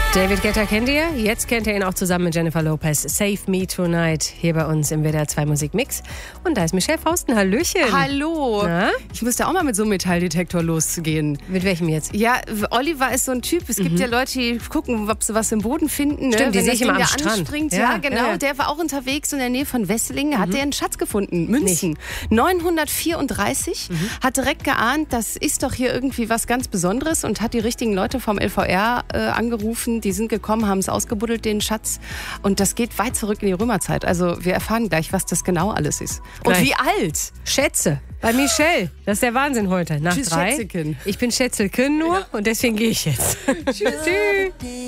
David Guetta kennt ihr? Jetzt kennt ihr ihn auch zusammen mit Jennifer Lopez. Save Me Tonight hier bei uns im WDR 2 Musikmix. Und da ist Michelle Fausten. Hallöchen. Hallo. Na? Ich müsste auch mal mit so einem Metalldetektor losgehen. Mit welchem jetzt? Ja, Oliver ist so ein Typ. Es gibt ja Leute, die gucken, ob sie was im Boden finden. Stimmt, die wenn sehe ich das immer Ding am da Strand. anspringt. Ja, Ja, genau. ja. Der war auch unterwegs in der Nähe von Wesseling. Hat der einen Schatz gefunden. Münzen. 934. Hat direkt geahnt, das ist doch hier irgendwie was ganz Besonderes und hat die richtigen Leute vom LVR angerufen. Die sind gekommen, haben es ausgebuddelt, den Schatz. Und das geht weit zurück in die Römerzeit. Also wir erfahren gleich, was das genau alles ist. Und Gleich. wie alt. Schätze. Bei Michelle. Das ist der Wahnsinn heute. Nach Tschüss, 3. Schätzekin. Ich bin Schätzelkin nur und deswegen gehe ich jetzt. Tschüss.